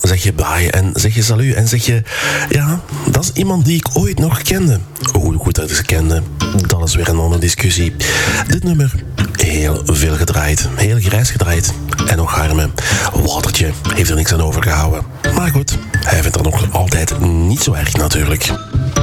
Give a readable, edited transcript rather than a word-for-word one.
zeg je bye en zeg je salut en zeg je... Ja, dat is iemand die ik ooit nog kende. Hoe goed dat ik ze kende, dat is weer een andere discussie. Dit nummer, heel veel gedraaid, heel grijs gedraaid. En nog harmen. Watertje heeft er niks aan overgehouden. Maar goed, hij vindt dat nog altijd niet zo erg natuurlijk.